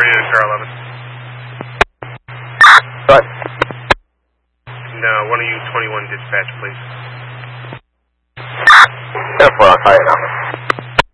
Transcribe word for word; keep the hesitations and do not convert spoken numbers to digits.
you in car eleven? What? No, one of you twenty-one dispatch, please. ten four, I'll call you now.